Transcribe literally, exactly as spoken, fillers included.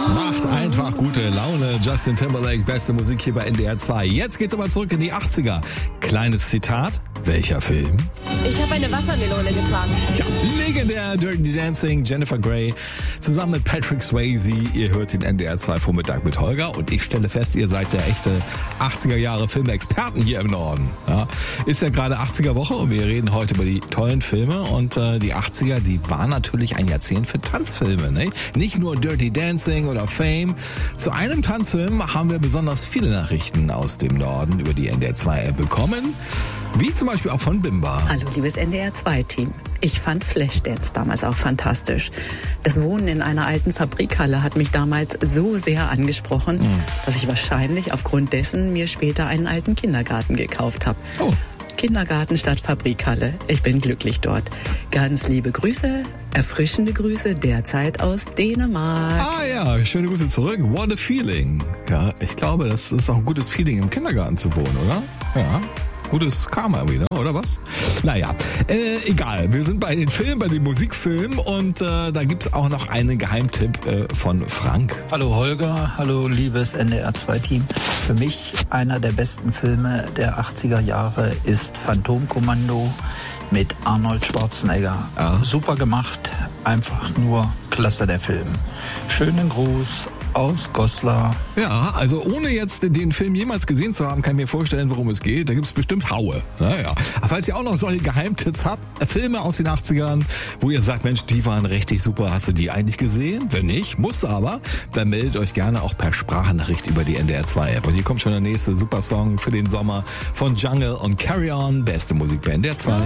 Macht einfach gute Laune. Justin Timberlake, beste Musik hier bei N D R zwei. Jetzt geht's aber zurück in die achtziger. Kleines Zitat. Welcher Film? Ich habe eine Wassermelone getragen. Ja, legendär Dirty Dancing, Jennifer Grey, zusammen mit Patrick Swayze. Ihr hört den N D R zwei Vormittag mit Holger und ich stelle fest, ihr seid ja echte achtziger Jahre Filmexperten hier im Norden. Ja, ist ja gerade achtziger Woche und wir reden heute über die tollen Filme und äh, die achtziger, die waren natürlich ein Jahrzehnt für Tanzfilme. Ne? Nicht nur Dirty Dancing oder Fame. Zu einem Tanzfilm haben wir besonders viele Nachrichten aus dem Norden über die N D R zwei App bekommen. Wie zum Beispiel auch von Bimba. Hallo liebes N D R zwei Team. Ich fand Flashdance damals auch fantastisch. Das Wohnen in einer alten Fabrikhalle hat mich damals so sehr angesprochen, mhm. dass ich wahrscheinlich aufgrund dessen mir später einen alten Kindergarten gekauft habe. Oh. Kindergarten statt Fabrikhalle. Ich bin glücklich dort. Ganz liebe Grüße, erfrischende Grüße derzeit aus Dänemark. Ah ja, schöne Grüße zurück. What a feeling. Ja, ich glaube, das ist auch ein gutes Feeling, im Kindergarten zu wohnen, oder? Ja. Gutes Karma wieder, oder was? Naja, äh, egal. Wir sind bei den Filmen, bei den Musikfilmen und äh, da gibt's auch noch einen Geheimtipp äh, von Frank. Hallo Holger, hallo liebes N D R zwei Team. Für mich einer der besten Filme der achtziger Jahre ist Phantomkommando mit Arnold Schwarzenegger. Ja. Super gemacht, einfach nur klasse der Film. Schönen Gruß aus Goslar. Ja, also ohne jetzt den Film jemals gesehen zu haben, kann ich mir vorstellen, worum es geht. Da gibt's bestimmt Haue. Naja. Aber falls ihr auch noch solche Geheimtipps habt, Filme aus den achtzigern, wo ihr sagt, Mensch, die waren richtig super, hast du die eigentlich gesehen? Wenn nicht, musst du aber, dann meldet euch gerne auch per Sprachnachricht über die N D R zwei App. Und hier kommt schon der nächste Supersong für den Sommer von Jungle und Carry On. Beste Musik bei N D R zwei.